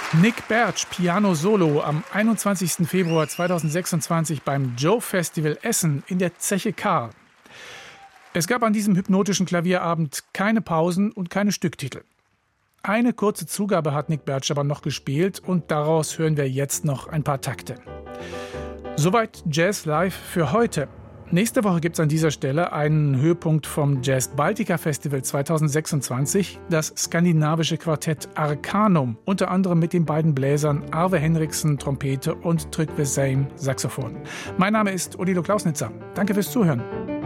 Nick Bertsch, Piano Solo am 21. Februar 2026 beim Joe Festival Essen in der Zeche K. Es gab an diesem hypnotischen Klavierabend keine Pausen und keine Stücktitel. Eine kurze Zugabe hat Nick Bertsch aber noch gespielt und daraus hören wir jetzt noch ein paar Takte. Soweit Jazz Live für heute. Nächste Woche gibt es an dieser Stelle einen Höhepunkt vom Jazz Baltica Festival 2026, das skandinavische Quartett Arcanum, unter anderem mit den beiden Bläsern Arve Henriksen, Trompete und Trygve Seim, Saxophon. Mein Name ist Odilo Klausnitzer. Danke fürs Zuhören.